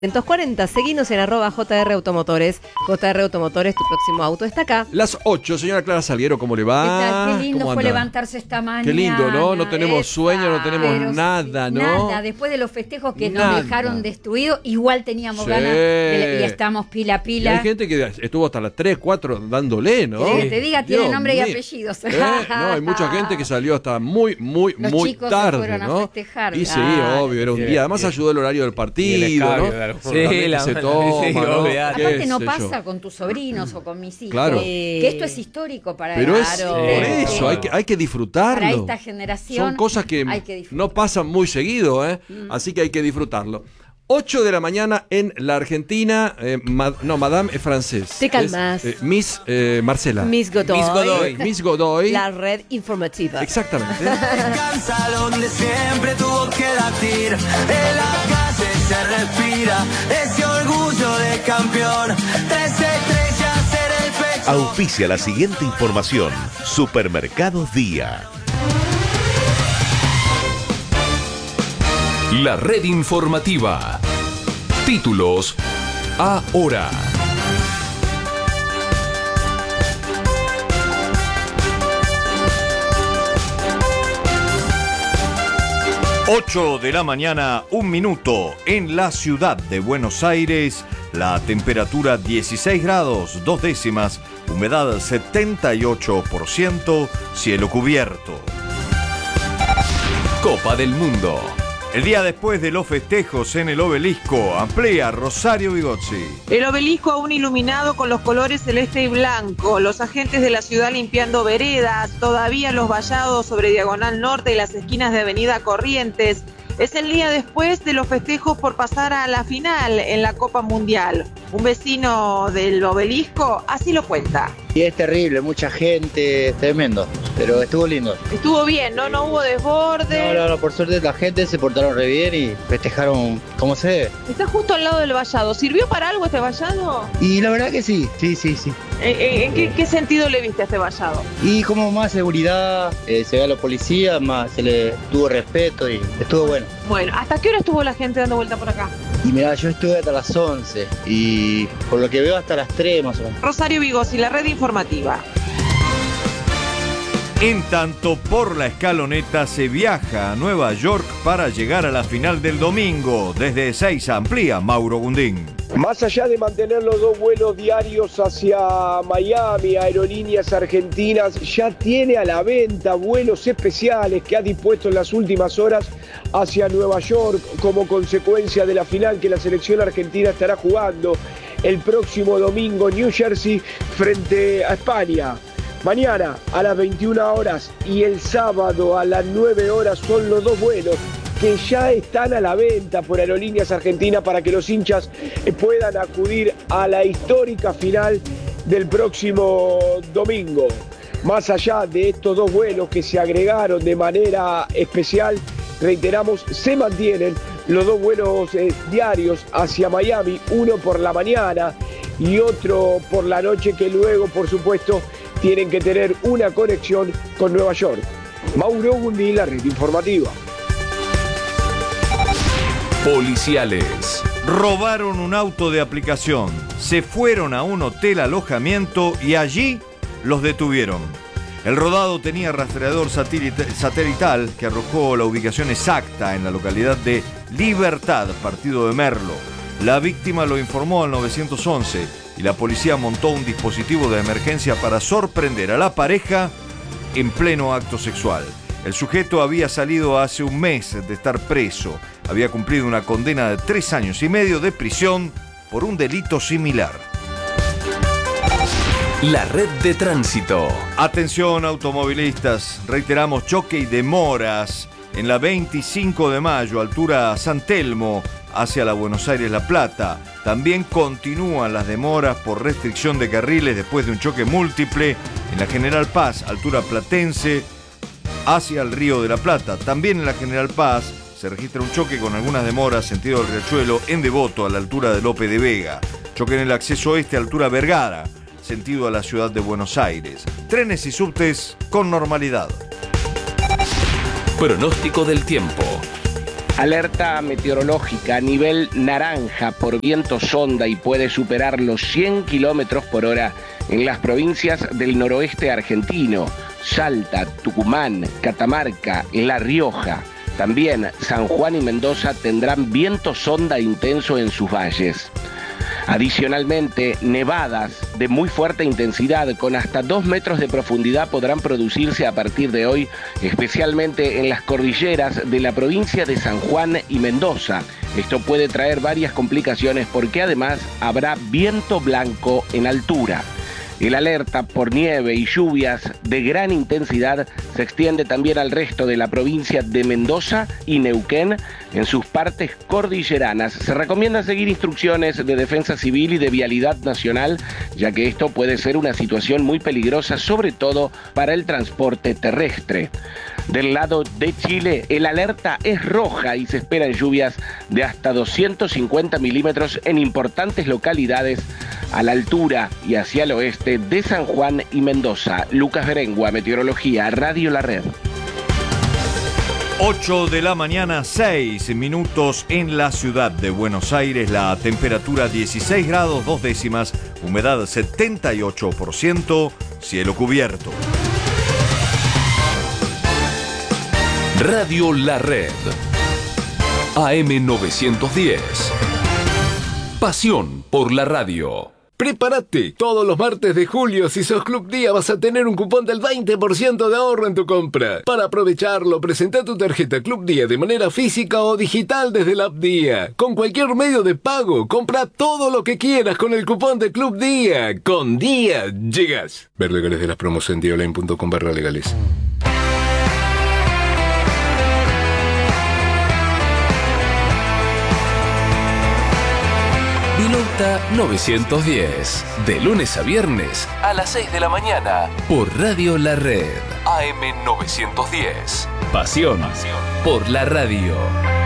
240, seguinos en @JR Automotores. JR Automotores, tu próximo auto está acá. Las 8, señora Clara Salguero, ¿cómo le va? ¿Qué tal? Qué lindo ¿Cómo fue anda? levantarse esta mañana. Qué lindo, ¿no? No tenemos sueño, no tenemos nada, ¿no? Nada, después de los festejos que Nada. nos dejaron destruidos, igual teníamos Sí. ganas y estamos pila a Y pila. hay gente que estuvo hasta las 3, 4 dándole, ¿no? Que te diga, tiene Dios nombre y mío. apellidos. No, hay mucha gente que salió hasta muy Los chicos se tarde, fueron a ¿no? festejar. Y sí, Claro. obvio, era un día. Además ayudó el horario del partido, Y el escabio, ¿no? claro. También Sí, que se toma, sí, ¿no? olvidate. Aparte no Qué sé pasa yo. con tus sobrinos o con mis hijos. Claro. Que esto es histórico para Pero es Claro. por eso, hay que disfrutarlo. Para esta generación Son cosas que hay que disfrutar. no pasan muy seguido, ¿eh? Así que hay que disfrutarlo. 8 de la mañana en la Argentina. Madame es francés. Te calmas. Miss Marcela. Miss Godoy. Miss Godoy. Miss Godoy. La red informativa. Exactamente. Descansa donde siempre tuvo que latir. En la calle se respira ese orgullo de campeón. 3 estrellas en el pecho. Auspicia la siguiente información. Supermercados Día. La red informativa. Títulos ahora. Ocho de la mañana, 1 minuto, en la ciudad de Buenos Aires, la temperatura 16 grados, 2 décimas, humedad 78%, cielo cubierto. Copa del Mundo. El día después de los festejos en el Obelisco, amplía Rosario Vigozzi. El obelisco aún iluminado con los colores celeste y blanco, los agentes de la ciudad limpiando veredas, todavía los vallados sobre Diagonal Norte y las esquinas de Avenida Corrientes. Es el día después de los festejos por pasar a la final en la Copa Mundial. Un vecino del obelisco así lo cuenta. Y es terrible, mucha gente, tremendo, pero estuvo lindo. Estuvo bien, ¿no? No hubo desborde. No, por suerte la gente se portaron re bien y festejaron como se debe. Está justo al lado del vallado. ¿Sirvió para algo este vallado? Y la verdad que sí. ¿En qué sentido le viste a este vallado? Y como más seguridad, se ve a los policías, más se le tuvo respeto y estuvo bueno. Bueno, ¿hasta qué hora estuvo la gente dando vuelta por acá? Y mirá, yo estuve hasta las 11 y por lo que veo hasta las 3 más o menos. Rosario Vigozzi, la red informativa. En tanto, por la escaloneta se viaja a Nueva York para llegar a la final del domingo. Desde Ezeiza amplía Mauro Gundín. Más allá de mantener los 2 vuelos diarios hacia Miami, Aerolíneas Argentinas ya tiene a la venta vuelos especiales que ha dispuesto en las últimas horas hacia Nueva York como consecuencia de la final que la selección argentina estará jugando el próximo domingo en New Jersey frente a España. Mañana a las 21 horas y el sábado a las 9 horas son los 2 vuelos que ya están a la venta por Aerolíneas Argentinas para que los hinchas puedan acudir a la histórica final del próximo domingo. Más allá de estos 2 vuelos que se agregaron de manera especial, reiteramos, se mantienen los 2 vuelos diarios hacia Miami, uno por la mañana y otro por la noche, que luego, por supuesto, tienen que tener una conexión con Nueva York. Mauro Gundín, la red informativa. Policiales. Robaron un auto de aplicación, se fueron a un hotel alojamiento y allí los detuvieron. El rodado tenía rastreador satelital que arrojó la ubicación exacta en la localidad de Libertad, partido de Merlo. La víctima lo informó al 911 y la policía montó un dispositivo de emergencia para sorprender a la pareja en pleno acto sexual. El sujeto había salido hace un mes de estar preso. Había cumplido una condena de 3 años y medio de prisión por un delito similar. La red de tránsito. Atención automovilistas, reiteramos choque y demoras en la 25 de mayo, altura San Telmo, hacia la Buenos Aires-La Plata. También continúan las demoras por restricción de carriles después de un choque múltiple en la General Paz, altura Platense, hacia el Río de la Plata. También en la General Paz se registra un choque con algunas demoras sentido del Riachuelo en Devoto, a la altura de Lope de Vega. Choque en el acceso oeste, altura Vergara, sentido a la ciudad de Buenos Aires. Trenes y subtes con normalidad. Pronóstico del tiempo. Alerta meteorológica a nivel naranja por viento sonda y puede superar los 100 kilómetros por hora en las provincias del noroeste argentino, Salta, Tucumán, Catamarca, La Rioja. También San Juan y Mendoza tendrán viento sonda intenso en sus valles. Adicionalmente, nevadas de muy fuerte intensidad con hasta 2 metros de profundidad podrán producirse a partir de hoy, especialmente en las cordilleras de la provincia de San Juan y Mendoza. Esto puede traer varias complicaciones porque además habrá viento blanco en altura. El alerta por nieve y lluvias de gran intensidad se extiende también al resto de la provincia de Mendoza y Neuquén en sus partes cordilleranas. Se recomienda seguir instrucciones de Defensa Civil y de Vialidad Nacional, ya que esto puede ser una situación muy peligrosa, sobre todo para el transporte terrestre. Del lado de Chile, el alerta es roja y se esperan lluvias de hasta 250 milímetros en importantes localidades a la altura y hacia el oeste de San Juan y Mendoza. Lucas Berengua, Meteorología, Radio La Red. 8 de la mañana, 6 minutos en la ciudad de Buenos Aires. La temperatura 16 grados 2 décimas, humedad 78%, cielo cubierto. Radio La Red. AM 910. Pasión por la radio. Prepárate, todos los martes de julio, si sos Club Día, vas a tener un cupón del 20% de ahorro en tu compra. Para aprovecharlo, presenta tu tarjeta Club Día de manera física o digital desde la app Día. Con cualquier medio de pago, compra todo lo que quieras con el cupón de Club Día. Con Día llegas. Ver legales de las promos en dionline.com/legales. Pilota 910. De lunes a viernes a las 6 de la mañana. Por Radio La Red. AM 910. Pasión por la radio.